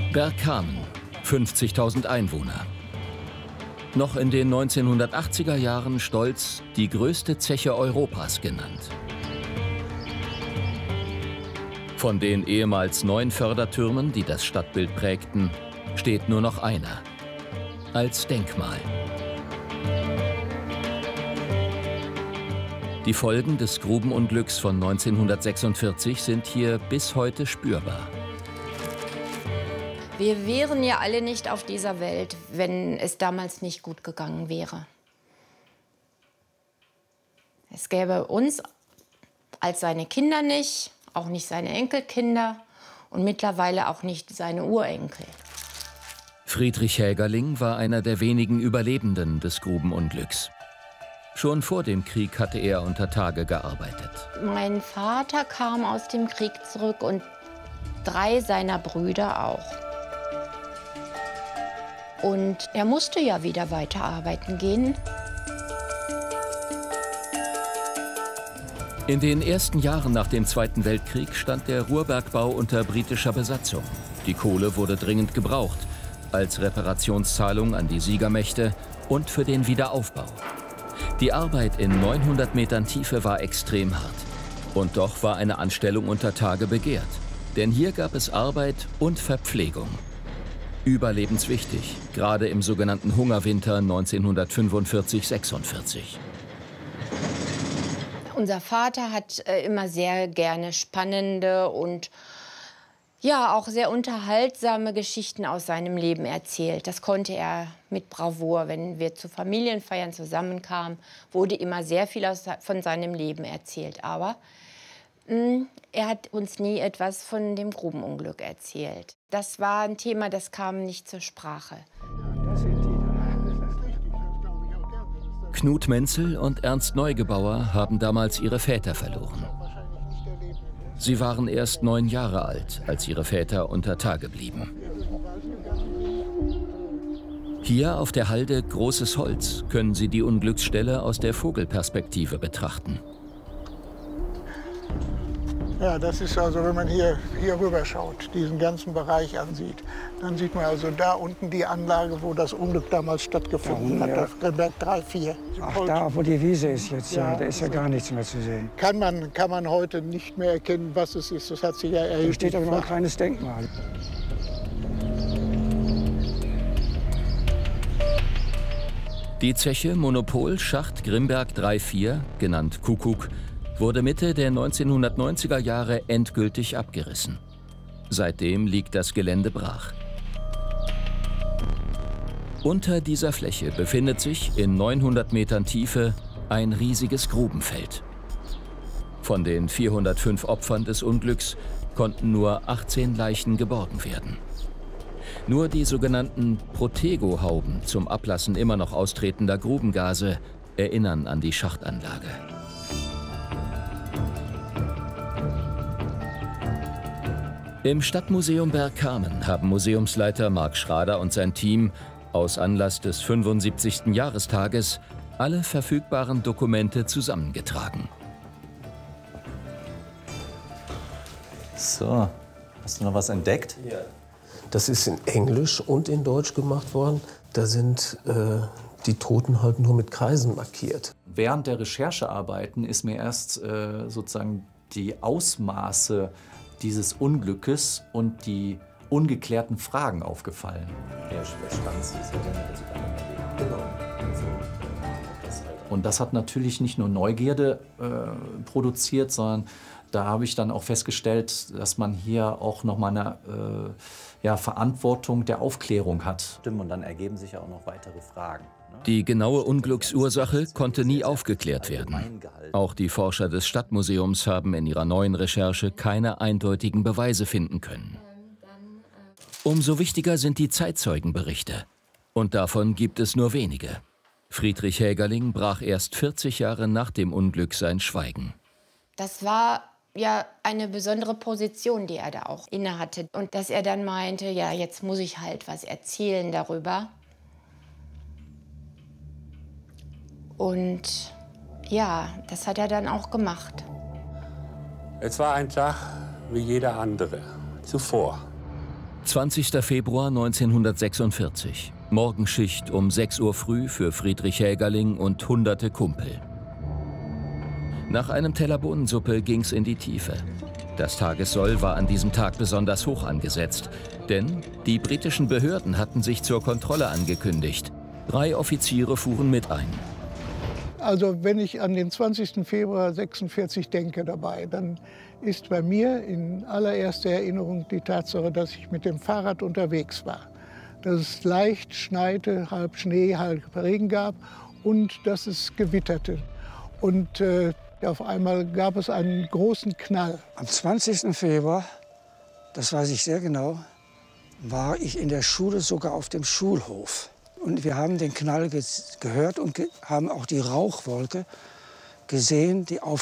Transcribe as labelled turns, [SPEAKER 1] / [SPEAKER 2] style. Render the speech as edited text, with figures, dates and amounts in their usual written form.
[SPEAKER 1] Bergkamen, 50.000 Einwohner. Noch in den 1980er Jahren stolz die größte Zeche Europas genannt. Von den ehemals 9 Fördertürmen, die das Stadtbild prägten, steht nur noch einer. Als Denkmal. Die Folgen des Grubenunglücks von 1946 sind hier bis heute spürbar.
[SPEAKER 2] Wir wären ja alle nicht auf dieser Welt, wenn es damals nicht gut gegangen wäre. Es gäbe uns als seine Kinder nicht, auch nicht seine Enkelkinder und mittlerweile auch nicht seine Urenkel.
[SPEAKER 1] Friedrich Hägerling war einer der wenigen Überlebenden des Grubenunglücks. Schon vor dem Krieg hatte er unter Tage gearbeitet.
[SPEAKER 2] Mein Vater kam aus dem Krieg zurück und 3 seiner Brüder auch. Und er musste ja wieder weiterarbeiten gehen.
[SPEAKER 1] In den ersten Jahren nach dem Zweiten Weltkrieg stand der Ruhrbergbau unter britischer Besatzung. Die Kohle wurde dringend gebraucht, als Reparationszahlung an die Siegermächte und für den Wiederaufbau. Die Arbeit in 900 Metern Tiefe war extrem hart. Und doch war eine Anstellung unter Tage begehrt. Denn hier gab es Arbeit und Verpflegung. Überlebenswichtig, gerade im sogenannten Hungerwinter 1945/46.
[SPEAKER 2] Unser Vater hat immer sehr gerne spannende und ja, auch sehr unterhaltsame Geschichten aus seinem Leben erzählt. Das konnte er mit Bravour. Wenn wir zu Familienfeiern zusammenkamen, wurde immer sehr viel von seinem Leben erzählt. Aber er hat uns nie etwas von dem Grubenunglück erzählt. Das war ein Thema, das kam nicht zur Sprache.
[SPEAKER 1] Knut Menzel und Ernst Neugebauer haben damals ihre Väter verloren. Sie waren erst 9 Jahre alt, als ihre Väter unter Tage blieben. Hier auf der Halde Großes Holz können Sie die Unglücksstelle aus der Vogelperspektive betrachten.
[SPEAKER 3] Ja, das ist also, wenn man hier rüber schaut, diesen ganzen Bereich ansieht, dann sieht man also da unten die Anlage, wo das Unglück damals stattgefunden hat, auf Grimberg 3/4.
[SPEAKER 4] Ach, da, wo die Wiese ist jetzt, ja, da ist ja gar nichts mehr zu sehen.
[SPEAKER 3] Kann man heute nicht mehr erkennen, was es ist. Das hat sich ja erheblich.
[SPEAKER 4] Da steht aber noch ein kleines Denkmal.
[SPEAKER 1] Die Zeche Monopol Schacht Grimberg 3/4, genannt Kuckuck, wurde Mitte der 1990er Jahre endgültig abgerissen. Seitdem liegt das Gelände brach. Unter dieser Fläche befindet sich in 900 Metern Tiefe ein riesiges Grubenfeld. Von den 405 Opfern des Unglücks konnten nur 18 Leichen geborgen werden. Nur die sogenannten Protego-Hauben zum Ablassen immer noch austretender Grubengase erinnern an die Schachtanlage. Im Stadtmuseum Bergkamen haben Museumsleiter Marc Schrader und sein Team aus Anlass des 75. Jahrestages alle verfügbaren Dokumente zusammengetragen.
[SPEAKER 5] So, hast du noch was entdeckt?
[SPEAKER 6] Ja. Das ist in Englisch und in Deutsch gemacht worden. Da sind die Toten halt nur mit Kreisen markiert.
[SPEAKER 5] Während der Recherchearbeiten ist mir erst sozusagen die Ausmaße dieses Unglückes und die ungeklärten Fragen aufgefallen. Und das hat natürlich nicht nur Neugierde produziert, sondern da habe ich dann auch festgestellt, dass man hier auch noch mal eine Verantwortung der Aufklärung hat.
[SPEAKER 7] Und dann ergeben sich ja auch noch weitere Fragen.
[SPEAKER 1] Die genaue Unglücksursache konnte nie aufgeklärt werden. Auch die Forscher des Stadtmuseums haben in ihrer neuen Recherche keine eindeutigen Beweise finden können. Umso wichtiger sind die Zeitzeugenberichte. Und davon gibt es nur wenige. Friedrich Hägerling brach erst 40 Jahre nach dem Unglück sein Schweigen.
[SPEAKER 2] Das war ja eine besondere Position, die er da auch innehatte. Und dass er dann meinte, ja, jetzt muss ich halt was erzählen darüber. Und ja, das hat er dann auch gemacht.
[SPEAKER 8] Es war ein Tag wie jeder andere zuvor.
[SPEAKER 1] 20. Februar 1946. Morgenschicht um 6 Uhr früh für Friedrich Hägerling und hunderte Kumpel. Nach einem Teller Bohnensuppe ging's in die Tiefe. Das Tagessoll war an diesem Tag besonders hoch angesetzt, denn die britischen Behörden hatten sich zur Kontrolle angekündigt. 3 Offiziere fuhren mit ein.
[SPEAKER 3] Also wenn ich an den 20. Februar 1946 denke dabei, dann ist bei mir in allererster Erinnerung die Tatsache, dass ich mit dem Fahrrad unterwegs war. Dass es leicht schneite, halb Schnee, halb Regen gab und dass es gewitterte. Und auf einmal gab es einen großen Knall.
[SPEAKER 4] Am 20. Februar, das weiß ich sehr genau, war ich in der Schule, sogar auf dem Schulhof. Und wir haben den Knall gehört und haben auch die Rauchwolke gesehen, die